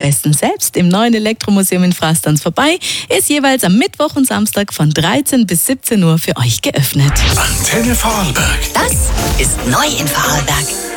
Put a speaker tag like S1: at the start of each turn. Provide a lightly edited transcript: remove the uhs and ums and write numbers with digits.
S1: besten selbst im neuen Elektromuseum in Frastanz vorbei. Ist jeweils am Mittwoch und Samstag von 13 bis 17 Uhr für euch geöffnet.
S2: Antenne Vorarlberg.
S3: Das ist neu in Vorarlberg.